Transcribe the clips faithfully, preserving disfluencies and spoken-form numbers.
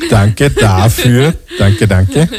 Danke dafür. Danke, danke.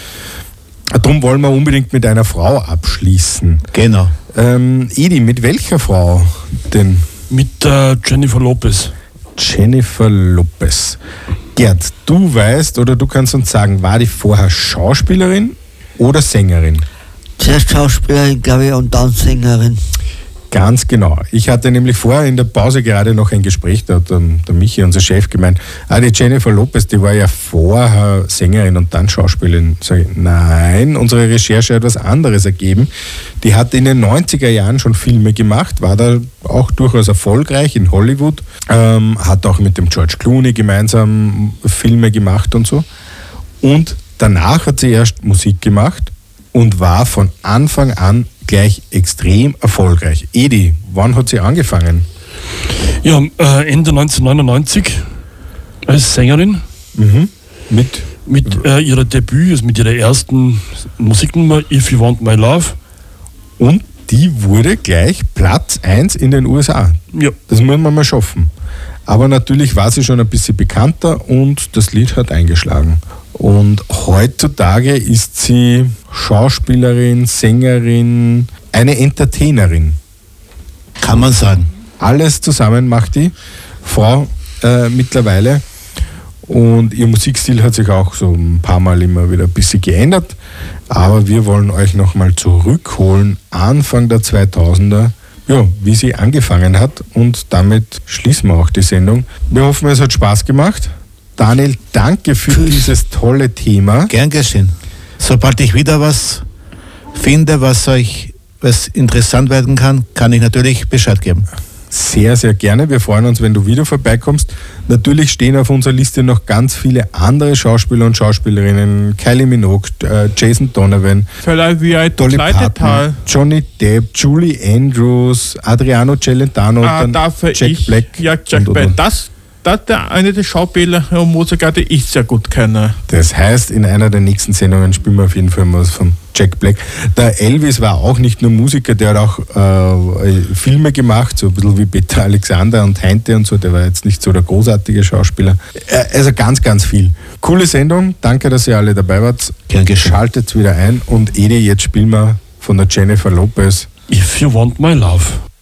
Darum wollen wir unbedingt mit einer Frau abschließen. Genau. Ähm, Edi, mit welcher Frau denn? Mit äh, Jennifer Lopez. Jennifer Lopez. Gerd, du weißt oder du kannst uns sagen, war die vorher Schauspielerin oder Sängerin? Zuerst Schauspielerin, glaube ich, und dann Sängerin. Ganz genau. Ich hatte nämlich vorher in der Pause gerade noch ein Gespräch, da hat der, der Michi, unser Chef, gemeint, ah, die Jennifer Lopez, die war ja vorher Sängerin und dann Schauspielerin. Sag ich, nein, unsere Recherche hat was anderes ergeben. Die hat in den neunziger Jahren schon Filme gemacht, war da auch durchaus erfolgreich in Hollywood, ähm, hat auch mit dem George Clooney gemeinsam Filme gemacht und so. Und danach hat sie erst Musik gemacht und war von Anfang an gleich extrem erfolgreich. Edi, wann hat sie angefangen? Ja, äh, Ende neunzehnhundertneunundneunzig als Sängerin. Mhm. Mit? Mit äh, ihrer Debüt, also mit ihrer ersten Musiknummer If You Want My Love. Und die wurde gleich Platz eins in den U S A. Ja. Das muss man mal schaffen. Aber natürlich war sie schon ein bisschen bekannter und das Lied hat eingeschlagen. Und heutzutage ist sie Schauspielerin, Sängerin, eine Entertainerin. Kann man sagen. Alles zusammen macht die Frau äh, mittlerweile. Und ihr Musikstil hat sich auch so ein paar Mal immer wieder ein bisschen geändert. Aber wir wollen euch nochmal zurückholen, Anfang der zweitausender, ja, wie sie angefangen hat. Und damit schließen wir auch die Sendung. Wir hoffen, es hat Spaß gemacht. Daniel, danke für Tschüss. Dieses tolle Thema. Gern geschehen. Sobald ich wieder was finde, was euch was interessant werden kann, kann ich natürlich Bescheid geben. Sehr, sehr gerne. Wir freuen uns, wenn du wieder vorbeikommst. Natürlich stehen auf unserer Liste noch ganz viele andere Schauspieler und Schauspielerinnen. Kylie Minogue, äh, Jason Donovan, Dolly Parton, Johnny Depp, Julie Andrews, Adriano Celentano, ah, dann Jack ich, Black. Ja, Jack Black. Das, das der eine der Schauspieler und Musiker, die ich sehr gut kenne. Das heißt, in einer der nächsten Sendungen spielen wir auf jeden Fall mal was von Jack Black. Der Elvis war auch nicht nur Musiker, der hat auch äh, Filme gemacht, so ein bisschen wie Peter Alexander und Heinte und so, der war jetzt nicht so der großartige Schauspieler. Äh, also ganz, ganz viel. Coole Sendung, danke, dass ihr alle dabei wart. Gern geschehen. Schaltet wieder ein und Edi, jetzt spielen wir von der Jennifer Lopez If You Want My Love.